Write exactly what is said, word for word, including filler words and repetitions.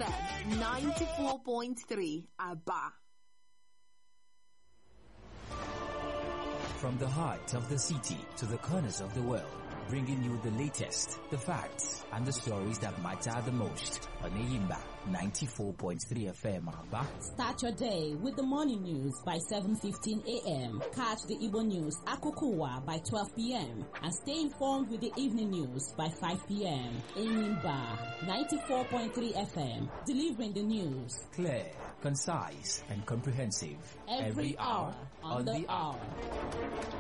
M ninety-four point three Aba. From the heart of the city to the corners of the world, bringing you the latest, the facts, and the stories that matter the most on Eyimba ninety-four point three F M Aba. Start your day with the morning news by seven fifteen a m Catch the Igbo news Akukuwa by twelve p m and stay informed with the evening news by five p m Eyimba ninety-four point three F M, delivering the news. Clear, concise, and comprehensive. Every, Every hour on, on the, the hour. hour.